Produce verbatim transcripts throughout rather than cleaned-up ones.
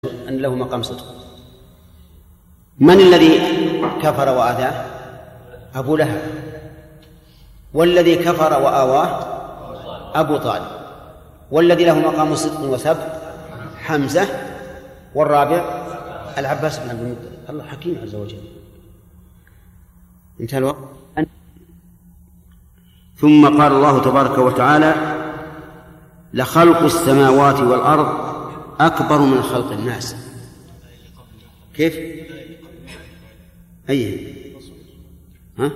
أن له مقام صدق. من الذي كفر وآذاه؟ أبو لهب. والذي كفر وآواه أبو طالب. والذي له مقام صدق وثبت حمزة. والرابع العباس بن عبد المطلب. الله حكيم عز وجل. انتهى الوقت. ثم قال الله تبارك وتعالى: لخلق السماوات والأرض أكبر من خلق الناس. كيف؟ أيه؟ ها؟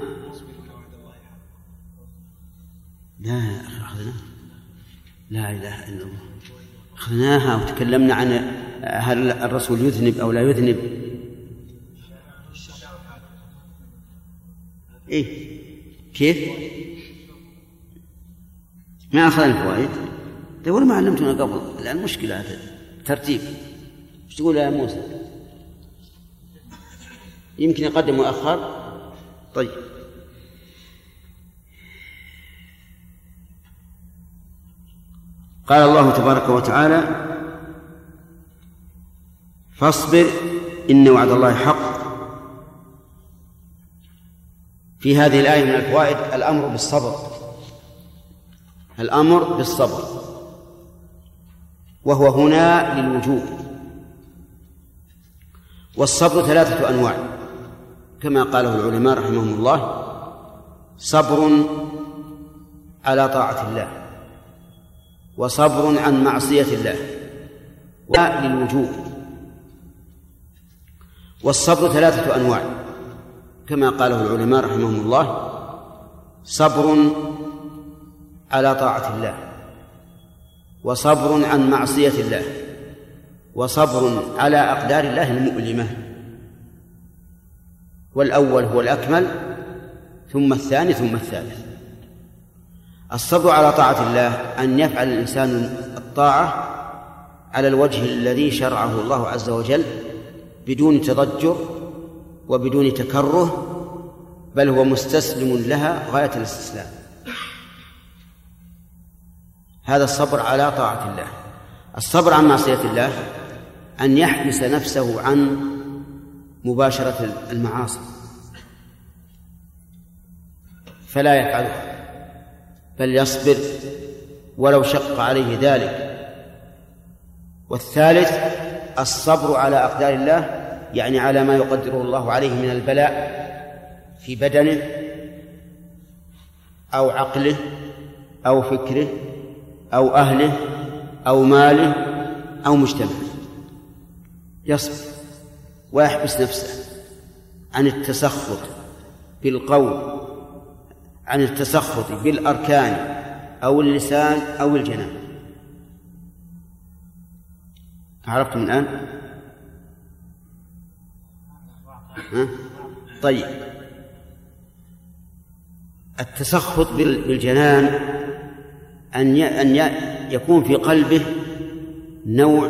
لا أخذناها، لا إله إلا الله، أخذناها وتكلمنا عن هل الرسول يذنب أو لا يذنب. إيه؟ كيف؟ ما أخذنا الفوائد؟ تقول ما علمتنا قبل، الآن مشكلة هذا ترتيب. ايش تقول يا موسى؟ يمكن يقدم وأخر. طيب، قال الله تبارك وتعالى: فاصبر إن وعد الله حق. في هذه الآية من الفوائد الأمر بالصبر، الأمر بالصبر، وهو هنا للوجوب. والصبر ثلاثة أنواع كما قاله العلماء رحمهم الله: صبر على طاعة الله، وصبر عن معصية الله، وللوجوب. والصبر ثلاثة أنواع كما قاله العلماء رحمهم الله: صبر على طاعة الله، وصبر عن معصية الله، وصبر على أقدار الله المؤلمة. والأول هو الأكمل، ثم الثاني، ثم الثالث. الصبر على طاعة الله أن يفعل الإنسان الطاعة على الوجه الذي شرعه الله عز وجل بدون تضجر وبدون تكره، بل هو مستسلم لها غاية الاستسلام. هذا الصبر على طاعة الله. الصبر عن معصية الله أن يحبس نفسه عن مباشرة المعاصي فلا يفعلها، بل يصبر ولو شق عليه ذلك. والثالث الصبر على أقدار الله، يعني على ما يقدره الله عليه من البلاء في بدنه أو عقله أو فكره أو أهله أو ماله أو مجتمعه. يصبر ويحبس نفسه عن التسخط بالقول، عن التسخط بالأركان أو اللسان أو الجنان. عرفتم الآن؟ ها؟ طيب، التسخط بالجنان أن أن يكون في قلبه نوع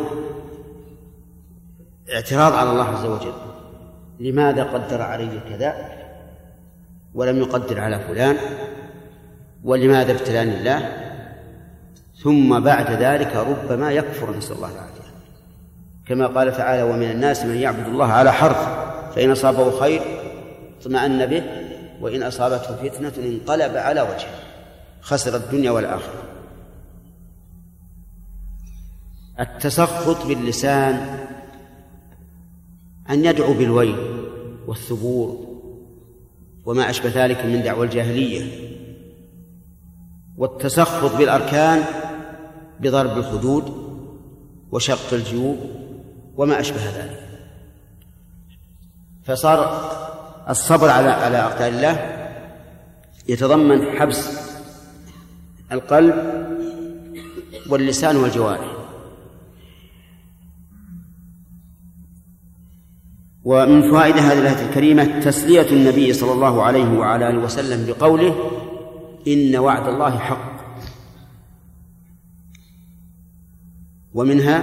اعتراض على الله عز وجل: لماذا قدر علي كذا ولم يقدر على فلان؟ ولماذا ابتلاني الله؟ ثم بعد ذلك ربما يكفر، نسأل الله العافية، كما قال تعالى: ومن الناس من يعبد الله على حرف فإن أصابه خير اطمأن به وإن أصابته فتنة انقلب على وجهه خسر الدنيا والآخرة. التسخط باللسان أن يدعو بالويل والثبور وما أشبه ذلك من دعوى الجاهلية. والتسخط بالأركان بضرب الخدود وشق الجيوب وما أشبه ذلك. فصار الصبر على على أقدار الله يتضمن حبس القلب واللسان والجوارح. ومن فوائد هذه الآية الكريمة تسلية النبي صلى الله عليه وعلى آله وسلم بقوله: إن وعد الله حق. ومنها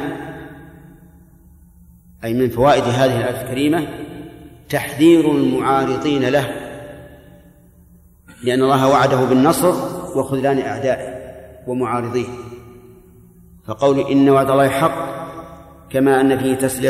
أي من فوائد هذه الآية الكريمة تحذير المعارضين له، لأن الله وعده بالنصر وخذلان أعدائه ومعارضيه. فقول إن وعد الله حق كما أن فيه تسلية